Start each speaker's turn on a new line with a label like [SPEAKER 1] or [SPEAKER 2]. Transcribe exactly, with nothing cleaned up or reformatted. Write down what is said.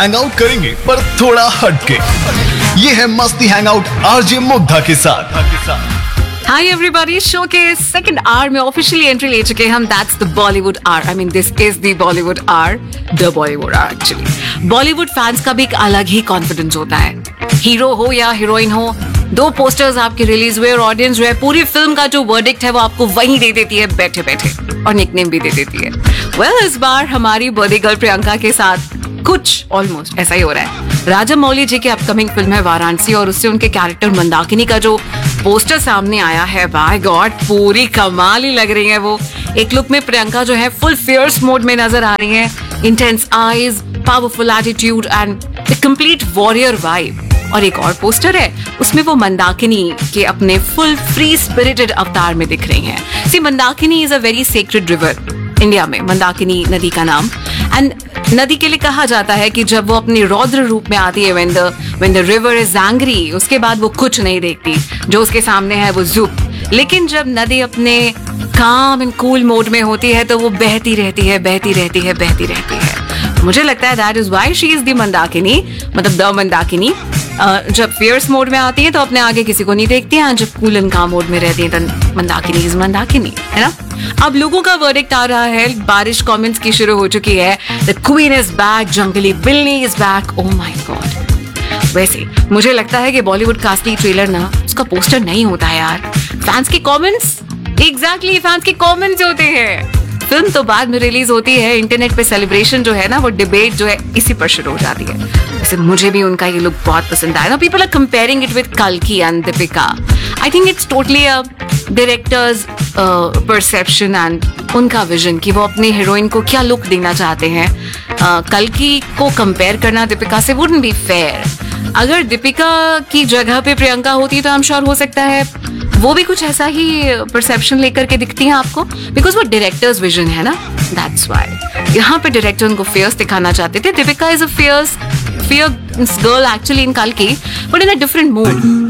[SPEAKER 1] Hang out करेंगे पर थोड़ा हटके। ये है मस्ती हैंग आउट आरजे मुग्धा के साथ।
[SPEAKER 2] हाय एवरीबॉडी, शो के सेकंड आवर में ऑफिशियली एंट्री ले चुके हैं हम। That's the Bollywood our. I mean this is the Bollywood our, the Bollywood our. Actually Bollywood fans का भी एक अलग ही कॉन्फिडेंस होता है। हीरो हो या हीरोइन हो, दो पोस्टर्स आपके रिलीज हुए और ऑडियंस जो है पूरी फिल्म का जो वर्डिक्ट है वो आपको वहीं दे देती है बैठे बैठे, और निकनेम भी दे देती है। वेल well, इस बार हमारी बर्थडे गर्ल प्रियंका के साथ कुछ ऑलमोस्ट ऐसा ही हो रहा है। राजामौली जी की अपकमिंग फिल्म है वाराणसी, और उससे उनके कैरेक्टर मंदाकिनी का जो पोस्टर सामने आया है, बाय गॉड पूरी कमाल ही लग रही है वो। एक लुक में प्रियंका जो है फुल फियर्स मोड में नजर आ रही है। Intense eyes, powerful attitude and the complete warrior vibe. और एक और पोस्टर है, उसमें वो मंदाकिनी के अपने फुल फ्री स्पिरिटेड अवतार में दिख रही हैं। सी, Mandakini is a very sacred river India में, मंदाकिनी नदी का नाम। एंड नदी के लिए कहा जाता है कि जब वो अपने रौद्र रूप में आती है, when the when the river is angry, उसके बाद वो कुछ नहीं देखती, जो उसके सामने है वो जुप। लेकिन जब नदी अपने काम एंड कूल मोड में होती है तो वो बहती रहती है, बहती रहती है, बहती रहती है। मुझे लगता है that is why she is the Mandakini, मतलब द मंदाकिनी। जब फियर्स मोड में आती है तो अपने आगे किसी को नहीं देखती है, जब कूल एंड काम मोड में रहती है तो मंदाकिनी इज मंदाकिनी, है ना। अब लोगों का वर्डिक्ट आ रहा है, बारिश कमेंट्स की शुरू हो चुकी है। द क्वीन इज बैक, जंगली बिल्ली is back, oh my God. वैसे मुझे लगता है कि बॉलीवुड कास्टिंग ट्रेलर ना उसका पोस्टर नहीं होता है यार, फैंस के कमेंट्स, एग्जैक्टली फैंस के कमेंट्स होते हैं। फिल्म तो बाद में रिलीज होती है, इंटरनेट पे सेलिब्रेशन जो है ना, वो डिबेट जो है इसी पर शुरू हो जाती है। वैसे मुझे भी उनका ये लुक बहुत पसंद आया। People are comparing it with कल्कि and Deepika. I think it's totally a directors perception and उनका विजन कि वो अपनी हीरोइन को क्या लुक देना चाहते हैं। uh, कल्कि को कंपेयर करना दीपिका से वुडंट बी फेयर। अगर दीपिका की जगह पे प्रियंका होती तो आई एम श्योर हो सकता है वो भी कुछ ऐसा ही परसेप्शन लेकर के दिखती हैं आपको, बिकॉज वो डायरेक्टर्स विजन है ना, दैट्स व्हाई। यहाँ पे डायरेक्टर उनको फियर्स दिखाना चाहते थे। Deepika is a fierce fear girl actually in कल्कि, but in a different mood.